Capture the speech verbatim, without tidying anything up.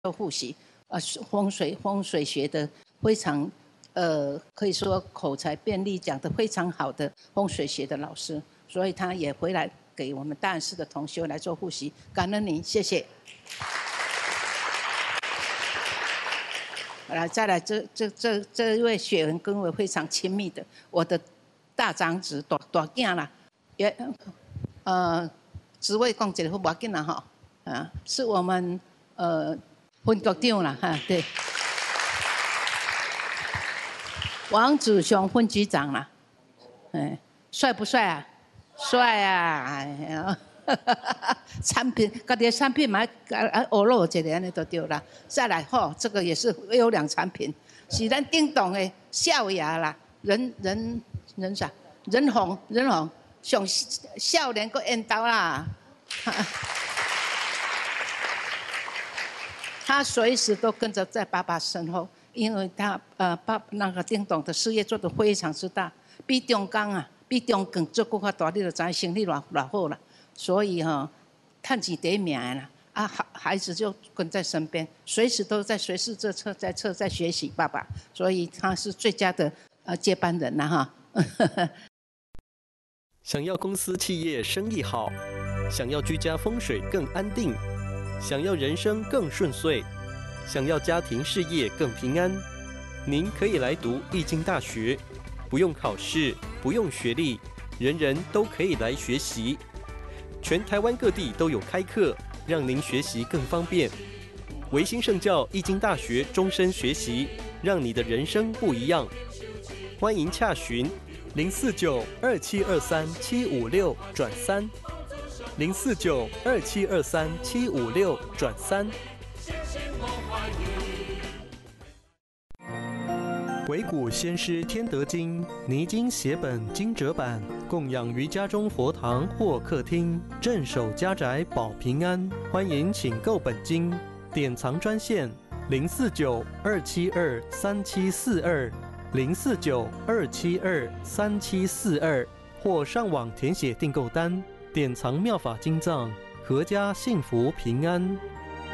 复习，呃，风水风水学的非常，呃，可以说口才便利，讲得非常好的风水学的老师，所以他也回来给我们大安市的同学来做复习，感恩您，谢谢。来，再来这这这这一位学员跟我非常亲密的，我的大长子大大囝啦，也呃，职位讲一个不要紧啦哈，啊，是我们呃分局长啦哈，对，王子雄分局长啦，哎，帅不帅啊？帅啊！哎呀。产品，家己的产品嘛，啊，学落一个安尼就对啦。再来吼，这个也是优良产品，是咱叮咚的少爷啦，人人人啥？人红人红，上少年个缘投啦。他随时都跟着在爸爸身后，因为他呃爸那个叮咚的事业做得非常之大，比中钢啊，比中钢做更较大，你就知生意偌偌好啦。所以哈、哦，趁钱第一名啦，啊，孩子就跟在身边，随时都在随时这侧在侧在学习爸爸，所以他是最佳的呃接班人啦哈。 想要公司企业生意好，想要居家风水更安定，想要人生更顺遂，想要家庭事业更平安，您可以来读易经大学，不用考试，不用学历，人人都可以来学习。全台湾各地都有开课，让您学习更方便。维新圣教易经大学终身学习，让你的人生不一样。欢迎洽询零四九二七二三七五六转三，零四九二七二三七五六转三。鬼谷先师天德经拟经写本经折版，供养于家中佛堂或客厅，镇守家宅保平安。欢迎请购本经，典藏专线零四九二七二三七四二零四九二七二三七四二，或上网填写订购单，典藏妙法经藏，阖家幸福平安。